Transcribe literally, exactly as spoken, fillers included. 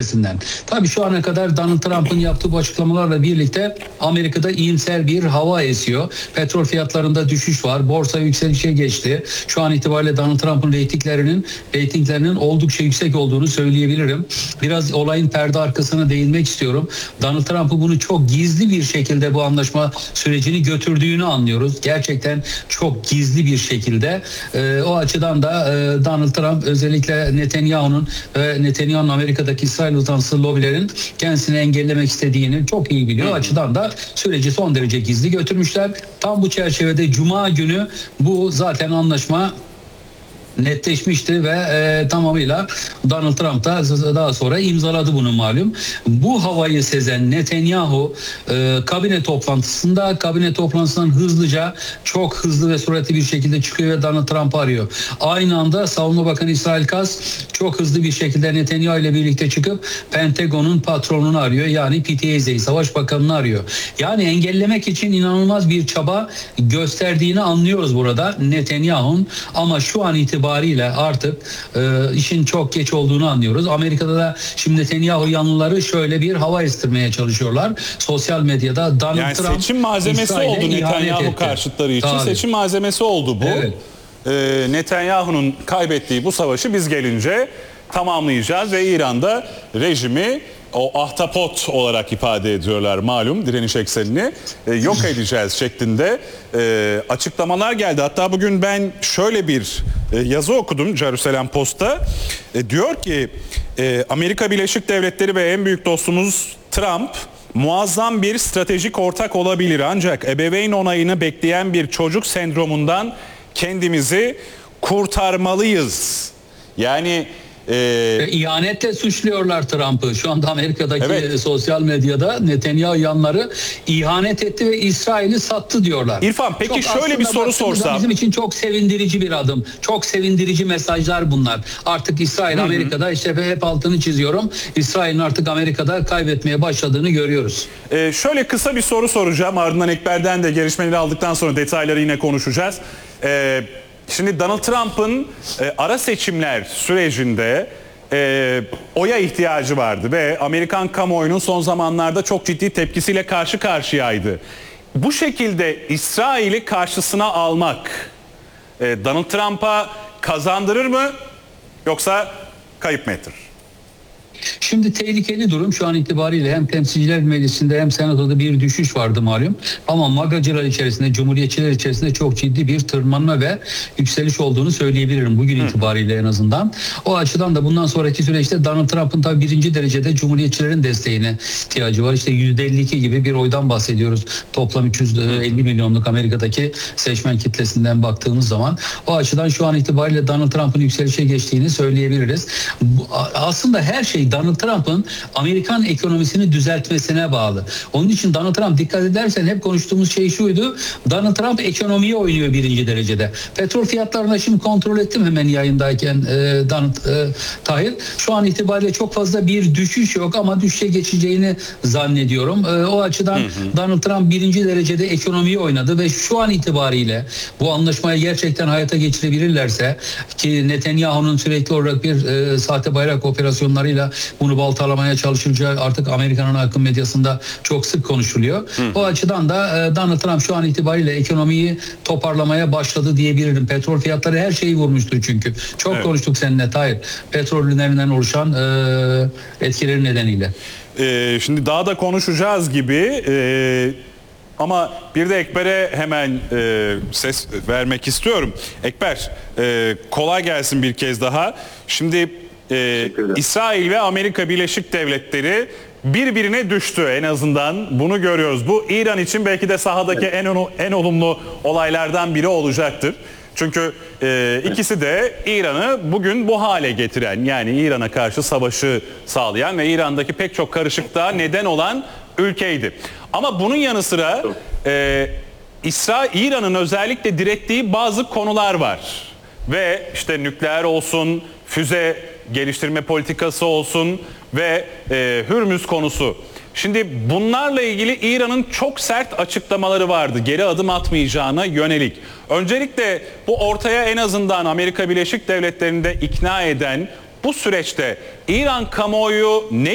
içerisinden. Tabii şu ana kadar Donald Trump'ın yaptığı bu açıklamalarla birlikte Amerika'da iyimser bir hava esiyor. Petrol fiyatlarında düşüş var. Borsa yükselişe geçti. Şu an itibariyle Donald Trump'ın reytinglerinin reytinglerinin oldukça yüksek olduğunu söyleyebilirim. Biraz olayın perde arkasına değinmek istiyorum. Donald Trump'ı bunu çok gizli bir şekilde bu anlaşma sürecini götürdüğünü anlıyoruz. Gerçekten çok gizli bir şekilde. E, o açıdan da e, Donald Trump özellikle Netanyahu'nun ve Netanyahu'nun Amerika'daki İsrail uzantısı lobilerin kendisini engellemek istediğini çok iyi biliyor. O açıdan da süreci son derece gizli götürmüşler. Tam bu çerçevede Cuma günü bu zaten anlaşma netleşmişti ve e, tamamıyla Donald Trump da daha sonra imzaladı bunu malum. Bu havayı sezen Netanyahu e, kabine toplantısında kabine toplantısından hızlıca çok hızlı ve süratli bir şekilde çıkıyor ve Donald Trump'ı arıyor. Aynı anda Savunma Bakanı İsrail Katz çok hızlı bir şekilde Netanyahu ile birlikte çıkıp Pentagon'un patronunu arıyor. Yani P T A S'yi, Savaş Bakanı'nı arıyor. Yani engellemek için inanılmaz bir çaba gösterdiğini anlıyoruz burada Netanyahu'nun, ama şu an itibariyle itibariyle artık e, işin çok geç olduğunu anlıyoruz. Amerika'da da şimdi Netanyahu yanlıları şöyle bir hava estirmeye çalışıyorlar. Sosyal medyada Donald yani Trump seçim malzemesi İsrail'e oldu Netanyahu karşıtları için. Tabii. Seçim malzemesi oldu bu. Evet. Ee, Netanyahu'nun kaybettiği bu savaşı biz gelince tamamlayacağız ve İran'da rejimi o ahtapot olarak ifade ediyorlar malum direniş eksenini e, yok edeceğiz şeklinde e, açıklamalar geldi. Hatta bugün ben şöyle bir e, yazı okudum Jerusalem Post'ta. E, diyor ki e, Amerika Birleşik Devletleri ve en büyük dostumuz Trump muazzam bir stratejik ortak olabilir, ancak ebeveyn onayını bekleyen bir çocuk sendromundan kendimizi kurtarmalıyız. Yani Ee, İhanetle suçluyorlar Trump'ı. Şu anda Amerika'daki evet. sosyal medyada Netanyahu yanları ihanet etti ve İsrail'i sattı diyorlar. İrfan, peki çok şöyle bir soru sorsam. Bizim için çok sevindirici bir adım. Çok sevindirici mesajlar bunlar. Artık İsrail, hı hı. Amerika'da işte hep altını çiziyorum. İsrail'in artık Amerika'da kaybetmeye başladığını görüyoruz. Ee, şöyle kısa bir soru soracağım. Ardından Ekber'den de gelişmeleri aldıktan sonra detayları yine konuşacağız. Ee, Şimdi Donald Trump'ın e, ara seçimler sürecinde e, oya ihtiyacı vardı ve Amerikan kamuoyunun son zamanlarda çok ciddi tepkisiyle karşı karşıyaydı. Bu şekilde İsrail'i karşısına almak e, Donald Trump'a kazandırır mı yoksa kayıp mı ettirir? Şimdi tehlikeli durum şu an itibariyle hem temsilciler meclisinde hem senatoda bir düşüş vardı malum. Ama magacılar içerisinde, cumhuriyetçiler içerisinde çok ciddi bir tırmanma ve yükseliş olduğunu söyleyebilirim bugün Hı. itibariyle en azından. O açıdan da bundan sonraki süreçte Donald Trump'ın tabii birinci derecede cumhuriyetçilerin desteğine ihtiyacı var. İşte yüzde elli iki gibi bir oydan bahsediyoruz. Toplam üç yüz elli milyonluk Amerika'daki seçmen kitlesinden baktığımız zaman. O açıdan şu an itibariyle Donald Trump'ın yükselişe geçtiğini söyleyebiliriz. Bu, aslında her şey Donald Trump'ın Amerikan ekonomisini düzeltmesine bağlı. Onun için Donald Trump, dikkat edersen hep konuştuğumuz şey şuydu. Donald Trump ekonomiye oynuyor birinci derecede. Petrol fiyatlarına şimdi kontrol ettim hemen yayındayken e, Donald e, Tahir. Şu an itibariyle çok fazla bir düşüş yok ama düşüşe geçeceğini zannediyorum. E, o açıdan hı hı. Donald Trump birinci derecede ekonomiyi oynadı ve şu an itibariyle bu anlaşmayı gerçekten hayata geçirebilirlerse, ki Netanyahu'nun sürekli olarak bir e, sahte bayrak operasyonlarıyla bunu baltalamaya çalışılacağı artık Amerika'nın akım medyasında çok sık konuşuluyor. Hı. O açıdan da Donald Trump şu an itibariyle ekonomiyi toparlamaya başladı diyebilirim. Petrol fiyatları her şeyi vurmuştu çünkü. Çok evet. konuştuk seninle Tahir. Petrol ürünlerinden oluşan e, etkileri nedeniyle. Ee, şimdi daha da konuşacağız gibi e, ama bir de Ekber'e hemen e, ses vermek istiyorum. Ekber, e, kolay gelsin bir kez daha. Şimdi Ee, İsrail ve Amerika Birleşik Devletleri birbirine düştü, en azından bunu görüyoruz. Bu İran için belki de sahadaki evet. en, en olumlu olaylardan biri olacaktır. Çünkü e, ikisi de İran'ı bugün bu hale getiren, yani İran'a karşı savaşı sağlayan ve İran'daki pek çok karışıklığa neden olan ülkeydi. Ama bunun yanı sıra e, İsrail, İran'ın özellikle direttiği bazı konular var. Ve işte nükleer olsun, füze geliştirme politikası olsun ve e, Hürmüz konusu. Şimdi bunlarla ilgili İran'ın çok sert açıklamaları vardı geri adım atmayacağına yönelik. Öncelikle bu ortaya en azından Amerika Birleşik Devletleri'nde ikna eden bu süreçte İran kamuoyu ne